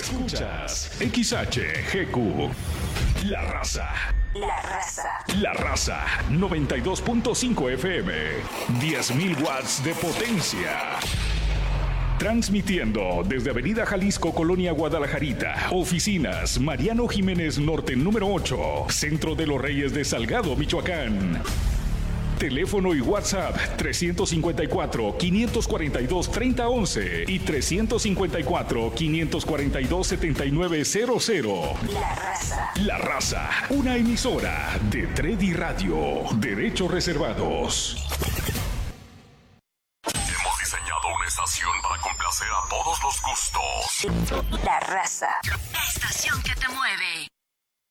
Escuchas XHGQ. La Raza. La Raza. La Raza 92.5 FM. 10.000 watts de potencia. Transmitiendo desde Avenida Jalisco, Colonia Guadalajarita. Oficinas Mariano Jiménez Norte número 8. Centro de los Reyes de Salgado, Michoacán. Teléfono y WhatsApp 354-542-3011 y 354-542-7900. La Raza. La Raza, una emisora de Tredi Radio. Derechos reservados. Hemos diseñado una estación para complacer a todos los gustos. La Raza. La estación que te mueve.